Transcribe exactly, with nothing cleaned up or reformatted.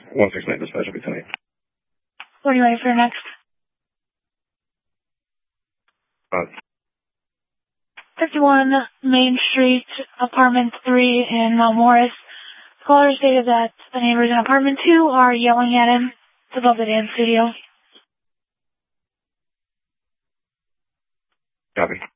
one six nine dispatch will be tonight. What are you ready for next? Uh, fifty-one Main Street, apartment three in Mount Morris. The caller stated that the neighbors in apartment two are yelling at him. It's above the dance studio. Copy.